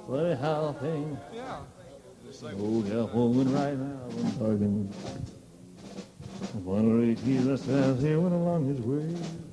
Funny how things. Yeah. Oh, California right now, I'm talking. One of the keys that stands here went along his way.